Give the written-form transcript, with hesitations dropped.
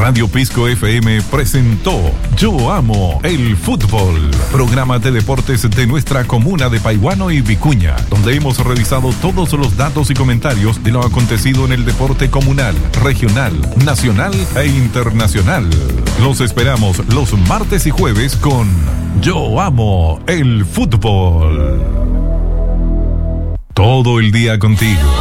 Radio Pisco FM presentó Yo Amo el Fútbol, programa de deportes de nuestra comuna de Paihuano y Vicuña, donde hemos revisado todos los datos y comentarios de lo acontecido en el deporte comunal, regional, nacional e internacional. Los esperamos los martes y jueves con Yo Amo el Fútbol. Todo el día contigo.